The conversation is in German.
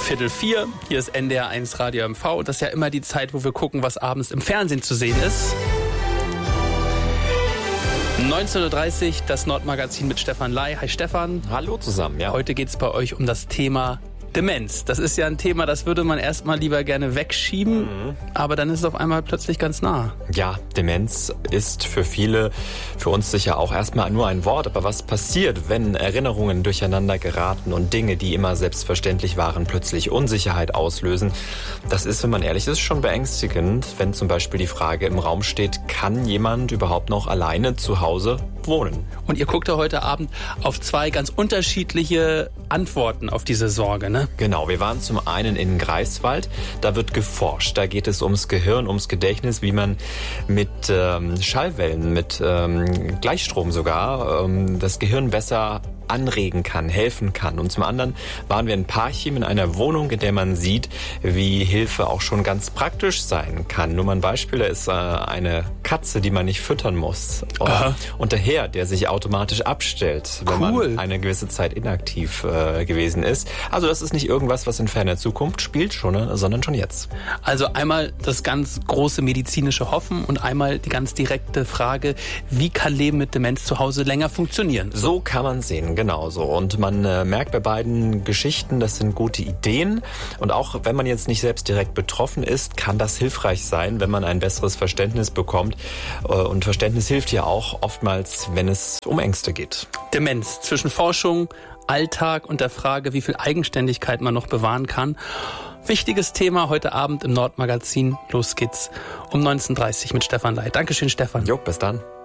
3:45. Hier ist NDR1 Radio MV. Das ist ja immer die Zeit, wo wir gucken, was abends im Fernsehen zu sehen ist. 19:30 Uhr, das Nordmagazin mit Stefan Ley. Hi Stefan. Hallo zusammen, ja. Heute geht es bei euch um das Thema Demenz. Das ist ja ein Thema, das würde man erstmal lieber gerne wegschieben, aber dann ist es auf einmal plötzlich ganz nah. Ja, Demenz ist für viele, für uns sicher auch erstmal nur ein Wort, aber was passiert, wenn Erinnerungen durcheinander geraten und Dinge, die immer selbstverständlich waren, plötzlich Unsicherheit auslösen? Das ist, wenn man ehrlich ist, schon beängstigend, wenn zum Beispiel die Frage im Raum steht, kann jemand überhaupt noch alleine zu Hause wohnen? Und ihr guckt ja heute Abend auf zwei ganz unterschiedliche Antworten auf diese Sorge, ne? Genau, wir waren zum einen in Greifswald, da wird geforscht, da geht es ums Gehirn, ums Gedächtnis, wie man mit Schallwellen, mit Gleichstrom sogar, das Gehirn besser anregen kann, helfen kann. Und zum anderen waren wir in Parchim in einer Wohnung, in der man sieht, wie Hilfe auch schon ganz praktisch sein kann. Nur mal ein Beispiel, da ist eine Katze, die man nicht füttern muss. Und der Herd, der sich automatisch abstellt, wenn man eine gewisse Zeit inaktiv gewesen ist. Also das ist nicht irgendwas, was in ferner Zukunft spielt, sondern schon jetzt. Also einmal das ganz große medizinische Hoffen und einmal die ganz direkte Frage, wie kann Leben mit Demenz zu Hause länger funktionieren? So kann man sehen. Genauso. Und man merkt bei beiden Geschichten, das sind gute Ideen. Und auch wenn man jetzt nicht selbst direkt betroffen ist, kann das hilfreich sein, wenn man ein besseres Verständnis bekommt. Und Verständnis hilft ja auch oftmals, wenn es um Ängste geht. Demenz zwischen Forschung, Alltag und der Frage, wie viel Eigenständigkeit man noch bewahren kann. Wichtiges Thema heute Abend im Nordmagazin. Los geht's um 19:30 Uhr mit Stefan Ley. Dankeschön, Stefan. Jo, bis dann.